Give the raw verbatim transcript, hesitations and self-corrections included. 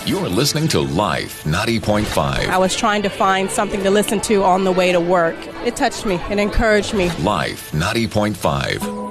You're listening to Life ninety point five. I was trying to find something to listen to on the way to work. It touched me. It encouraged me. Life ninety point five.